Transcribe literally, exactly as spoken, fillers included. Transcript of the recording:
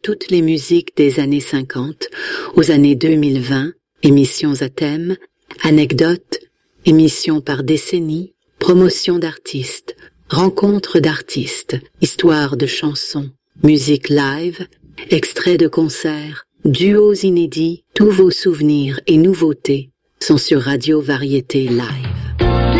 toutes les musiques des années cinquante aux années deux mille vingt, émissions à thème, anecdotes, émissions par décennie, promotion d'artistes, rencontres d'artistes, histoires de chansons, musique live, extraits de concerts, duos inédits, tous vos souvenirs et nouveautés sont sur Radio Variété Live.